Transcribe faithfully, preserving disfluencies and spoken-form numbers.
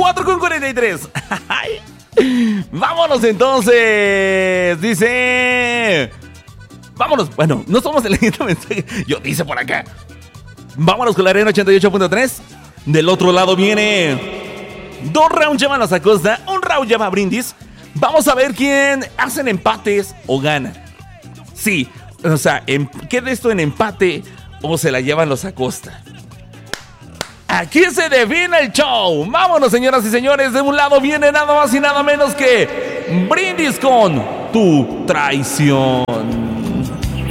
cuatro con cuarenta y tres. Vámonos entonces. Dice... Vámonos. Bueno, no somos leyendo mensaje. Yo dice por acá. Vámonos con la arena ochenta y ocho punto tres. Del otro lado viene... Dos rounds llaman a Acosta. Un round llama a Brindis. Vamos a ver quién hacen empates o gana. Sí, o sea, em, ¿queda esto en empate o se la llevan los Acosta? Aquí se define el show. Vámonos, señoras y señores. De un lado viene nada más y nada menos que Brindis con Tu Traición.